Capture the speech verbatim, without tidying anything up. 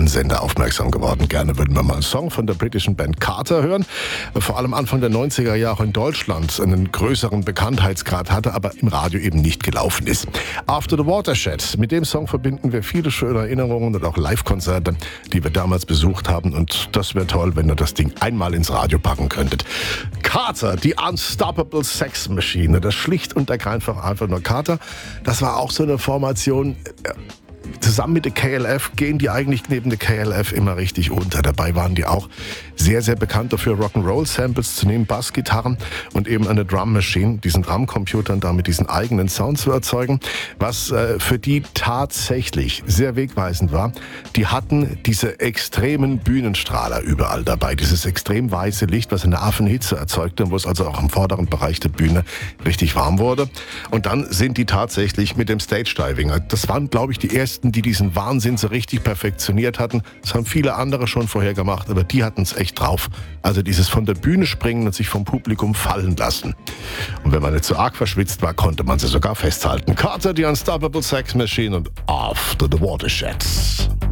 lokalen Sender aufmerksam geworden. Gerne würden wir mal einen Song von der britischen Band Carter hören. Vor allem Anfang der neunziger Jahre in Deutschland einen größeren Bekanntheitsgrad hatte, aber im Radio eben nicht gelaufen ist. After the Watershed. Mit dem Song verbinden wir viele schöne Erinnerungen und auch Live-Konzerte, die wir damals besucht haben. Und das wäre toll, wenn ihr das Ding einmal ins Radio packen könntet. Carter, die Unstoppable Sex Machine. Das schlicht und ergreifend einfach nur Carter. Das war auch so eine Formation. Zusammen mit der K L F gehen die eigentlich neben der K L F immer richtig unter. Dabei waren die auch sehr, sehr bekannt dafür, Rock'n'Roll-Samples zu nehmen, Bassgitarren und eben eine Drum Machine, diesen Drumcomputern damit diesen eigenen Sound zu erzeugen. Was äh, für die tatsächlich sehr wegweisend war, die hatten diese extremen Bühnenstrahler überall dabei. Dieses extrem weiße Licht, was eine Affenhitze erzeugte, wo es also auch im vorderen Bereich der Bühne richtig warm wurde. Und dann sind die tatsächlich mit dem Stage-Diving. Das waren, glaube ich, die ersten, die diesen Wahnsinn so richtig perfektioniert hatten. Das haben viele andere schon vorher gemacht, aber die hatten es echt drauf. Also dieses von der Bühne springen und sich vom Publikum fallen lassen. Und wenn man nicht so arg verschwitzt war, konnte man sie sogar festhalten. Carter, die Unstoppable Sex Machine und After the Watershed.